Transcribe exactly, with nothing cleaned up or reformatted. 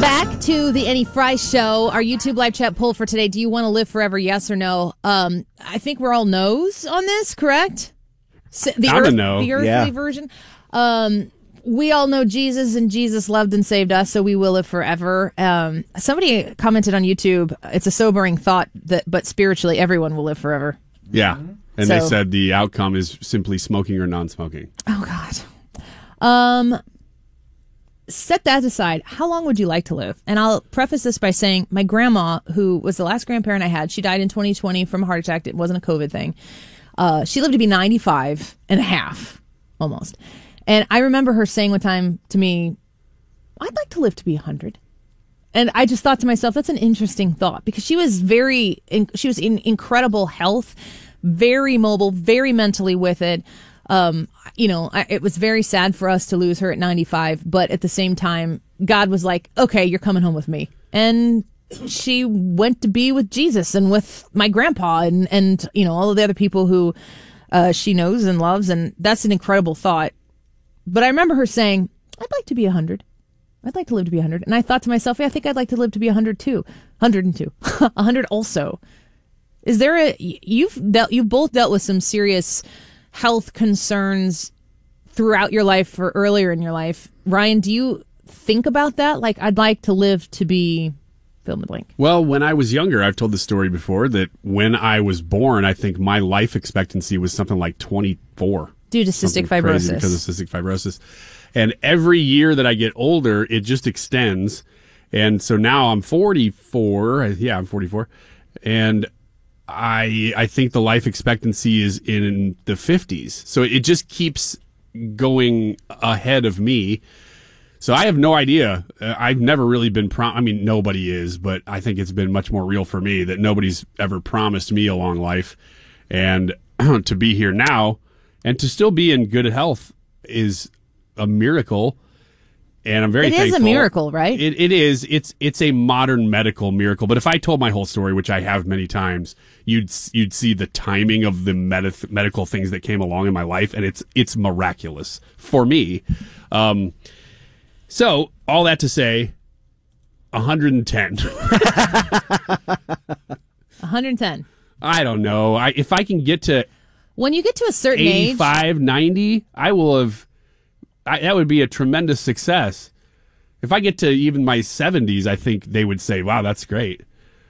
back to the Annie Fry Show. Our YouTube live chat poll for today. Do you want to live forever? Yes or no? Um, I think we're all no's on this, correct? So, the I'm earth, a no. The earthly Yeah. version. Um, we all know Jesus, and Jesus loved and saved us, so we will live forever. Um, somebody commented on YouTube, it's a sobering thought, that, but spiritually, everyone will live forever. Yeah. And So- they said the outcome is simply smoking or non-smoking. Oh, God. Um, set that aside. How long would you like to live? And I'll preface this by saying my grandma, who was the last grandparent I had, she died in twenty twenty from a heart attack. It wasn't a COVID thing. Uh, she lived to be ninety-five and a half, almost. And I remember her saying one time to me, I'd like to live to be one hundred. And I just thought to myself, that's an interesting thought, because she was very, in, she was in incredible health, very mobile, very mentally with it. Um, you know, I, it was very sad for us to lose her at ninety-five, but at the same time, God was like, okay, you're coming home with me. And she went to be with Jesus and with my grandpa and, and, you know, all of the other people who, uh, she knows and loves. And that's an incredible thought. But I remember her saying, I'd like to be a hundred. I'd like to live to be a hundred. And I thought to myself, yeah, I think I'd like to live to be a hundred too. one hundred two. A hundred also. Is there a, you've dealt, you've both dealt with some serious health concerns throughout your life or earlier in your life. Ryan, do you think about that? Like, I'd like to live to be fill in the blank. Well, when I was younger, I've told the story before that when I was born, I think my life expectancy was something like twenty-four. Due to cystic Something crazy fibrosis. Because of cystic fibrosis. And every year that I get older, it just extends. And so now I'm forty-four. Yeah, I'm forty-four. And I I think the life expectancy is in the fifties. So it just keeps going ahead of me. So I have no idea. Uh, I've never really been prom- I mean, nobody is, but I think it's been much more real for me that nobody's ever promised me a long life. And to be here now and to still be in good health is a miracle. And I'm very It is thankful. a miracle, right? It, it is. It's it's a modern medical miracle. But if I told my whole story, which I have many times, you'd you'd see the timing of the med- medical things that came along in my life, and it's it's miraculous for me. Um, so all that to say, one hundred ten. one hundred ten. I don't know. I if I can get to When you get to a certain age, eighty-five, ninety, I will have. I, that would be a tremendous success. If I get to even my seventies, I think they would say, "Wow, that's great."